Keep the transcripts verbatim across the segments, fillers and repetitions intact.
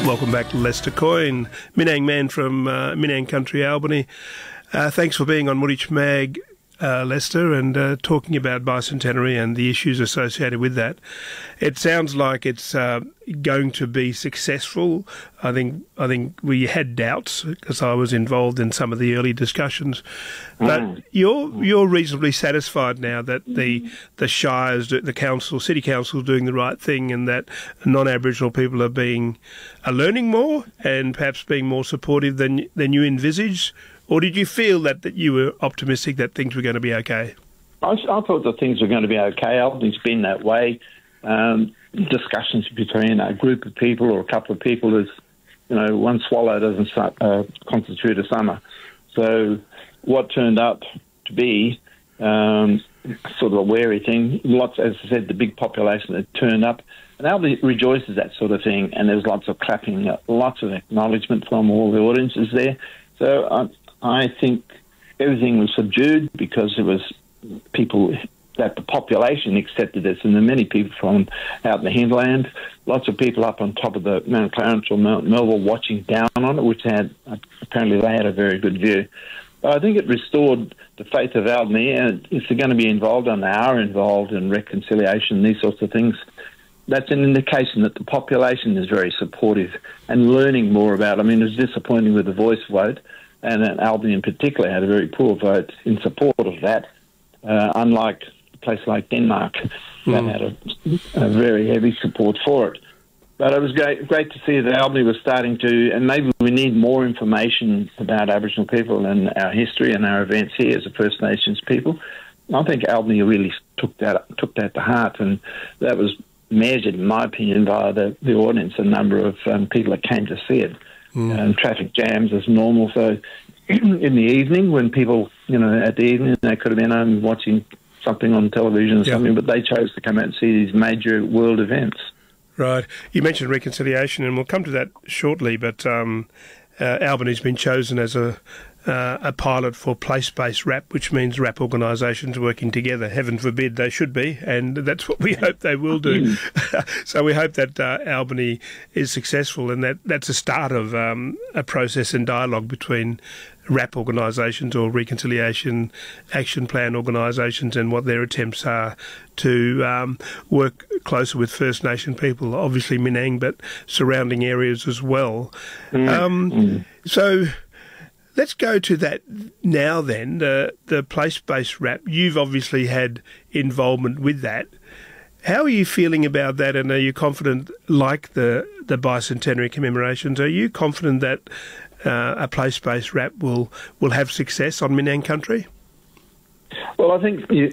Welcome back to Lester Coyne, Minang man from uh, Minang Country, Albany. Uh, thanks for being on Wooditch Mag, uh, Lester, and uh, talking about bicentenary and the issues associated with that. It sounds like it's uh, going to be successful. I think I think we had doubts because I was involved in some of the early discussions, but mm. you're you're reasonably satisfied now that the the shires, the council, city council, is doing the right thing, and that non-Aboriginal people are being are learning more and perhaps being more supportive than than you envisaged. Or did you feel that, that you were optimistic that things were going to be okay? I, I thought that things were going to be okay. Albany's been that way. Um, discussions between a group of people or a couple of people is, you know, one swallow doesn't uh, constitute a summer. So what turned up to be um, sort of a wary thing, lots, as I said, the big population that turned up, and Albany rejoices that sort of thing, and there's lots of clapping, lots of acknowledgement from all the audiences there. So I, I think everything was subdued because it was people that the population accepted this, and there are many people from out in the hinterland, lots of people up on top of the Mount Clarence or Mount Melville watching down on it, which had apparently they had a very good view. But I think it restored the faith of Albany, and if they're going to be involved, and they are involved in reconciliation, these sorts of things, that's an indication that the population is very supportive and learning more about it. I mean, it was disappointing with the voice vote, and Albany in particular had a very poor vote in support of that, uh, unlike a place like Denmark mm. that had a, a very heavy support for it. But it was great, great to see that Albany was starting to, and maybe we need more information about Aboriginal people and our history and our events here as a First Nations people. I think Albany really took that took that to heart, and that was measured, in my opinion, by the, the audience, the number of um, people that came to see it. Mm. Um, traffic jams as normal. So in the evening, when people, you know, at the evening, they could have been home watching something on television or yep. something, but they chose to come out and see these major world events. Right. You mentioned reconciliation, and we'll come to that shortly, but um, uh, Albany's been chosen as a Uh, a pilot for place-based R A P, which means R A P organisations working together. Heaven forbid they should be, and that's what we hope they will do. So we hope that uh, Albany is successful, and that that's a start of um, a process and dialogue between R A P organisations or Reconciliation Action Plan organisations and what their attempts are to um, work closer with First Nation people, obviously Minang, but surrounding areas as well. Mm. Um, mm. So... Let's go to that now then, the, the place-based R A P. You've obviously had involvement with that. How are you feeling about that, and are you confident, like the, the bicentenary commemorations, are you confident that uh, a place-based R A P will, will have success on Minang Country? Well, I think you,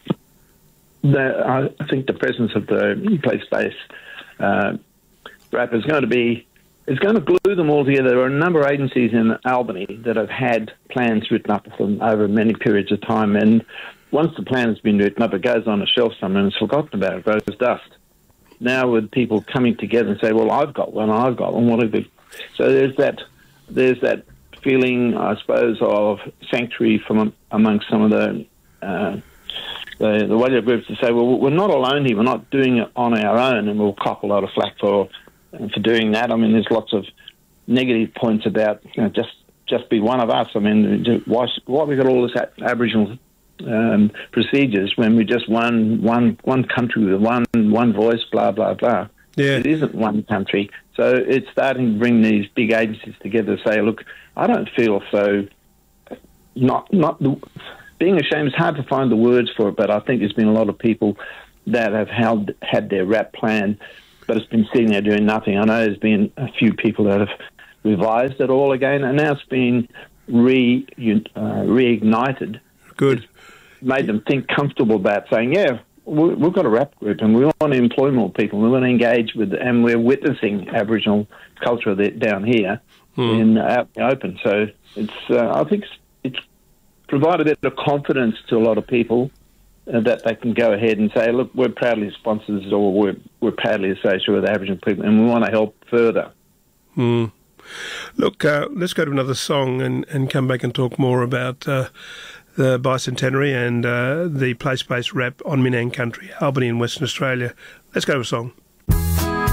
the, I think the presence of the place-based uh, R A P is going to be It's going to glue them all together. There are a number of agencies in Albany that have had plans written up for them over many periods of time, and once the plan has been written up, it goes on a shelf somewhere and it's forgotten about. It goes dust. Now with people coming together and say, well, I've got one, I've got one, what are they? So there's that, there's that feeling, I suppose, of sanctuary from amongst some of the uh, the, the warrior groups to say, well, we're not alone here, we're not doing it on our own, and we'll cop a lot of flack for for doing that. I mean, there's lots of negative points about, you know, just just be one of us. I mean, why why we got all this Aboriginal um, procedures when we're just one one one country with one one voice, blah blah blah. Yeah. It isn't one country, so it's starting to bring these big agencies together to say, look, I don't feel so. Not not being ashamed. It's hard to find the words for it, but I think there's been a lot of people that have held had their R A P plan, but it's been sitting there doing nothing. I know there's been a few people that have revised it all again, and now it's been re, uh, reignited. Good. It's made them think comfortable about saying, yeah, we've got a R A P group and we want to employ more people. We want to engage with, and we're witnessing Aboriginal culture down here hmm. in out in the open. So it's, uh, I think it's, it's provided a bit of confidence to a lot of people Uh, that they can go ahead and say, look, we're proudly sponsors, or we're, we're proudly associated with Aboriginal people, and we want to help further. Mm. Look, uh, let's go to another song and, and come back and talk more about uh, the bicentenary and uh, the place-based R A P on Minang Country, Albany in Western Australia. Let's go to a song.